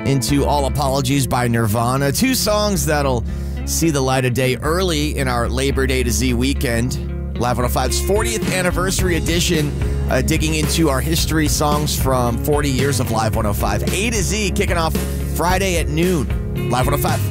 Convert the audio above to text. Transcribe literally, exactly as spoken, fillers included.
into All Apologies by Nirvana. Two songs that'll see the light of day early in our Labor Day to Z weekend. Live one oh five's fortieth anniversary edition, uh, digging into our history songs from forty years of Live one oh five. A to Z kicking off Friday at noon. Live one oh five.